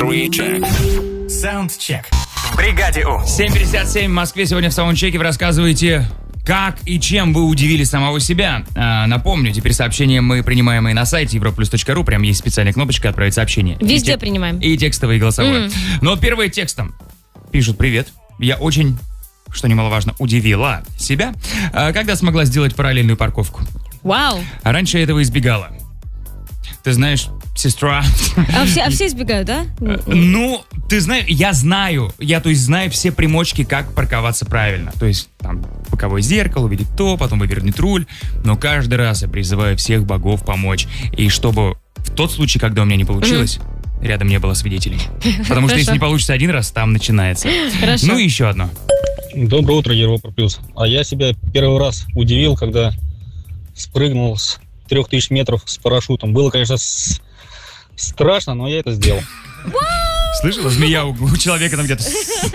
Саундчек. В бригаде У. 7:57 в Москве. Сегодня в саундчеке вы рассказываете, как и чем вы удивили самого себя. Напомню, теперь сообщения мы принимаем и на сайте europlus.ru. Прям есть специальная кнопочка «Отправить сообщение». Везде принимаем. И текстовое, и голосовое. Но первое текстом. Пишут: «Привет. Я очень, что немаловажно, удивила себя, когда смогла сделать параллельную парковку. Вау. А раньше я этого избегала. Ты знаешь, сестра...» А все избегают, да? Ну, ты знаешь, я знаю все примочки, как парковаться правильно. То есть, там, боковое зеркало, увидеть то, потом вывернуть руль. Но каждый раз я призываю всех богов помочь. И чтобы в тот случай, когда у меня не получилось, рядом не было свидетелей. Потому что если не получится один раз, там начинается. Хорошо. Ну и еще одно. Доброе утро, Европа+. А я себя первый раз удивил, когда спрыгнул с 3000 метров с парашютом. Было, конечно, страшно, но я это сделал. Слышала? Змея у человека там где-то...